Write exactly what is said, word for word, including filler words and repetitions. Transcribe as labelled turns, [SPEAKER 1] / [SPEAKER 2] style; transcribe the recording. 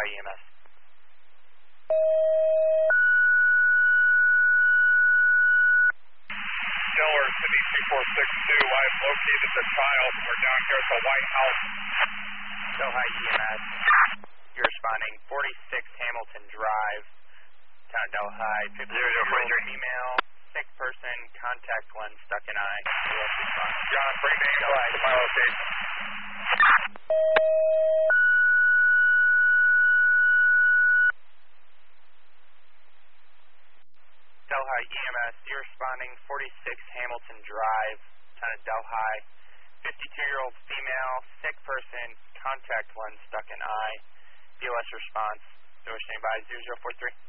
[SPEAKER 1] E M S.
[SPEAKER 2] Stellar, City two four six two, I've located the child. We're down here at the White House.
[SPEAKER 1] Delhi E M S, you're responding forty-six Hamilton Drive, town of Delhi, fifty-year-old female, sick person, contact lens stuck in eye.
[SPEAKER 2] John, bring the ambulance to my location.
[SPEAKER 1] Delhi E M S, you're responding forty-six Hamilton Drive, town of Delhi, fifty-two-year-old female, sick person, contact lens stuck in eye. B L S response, so we're standing by zero zero four three.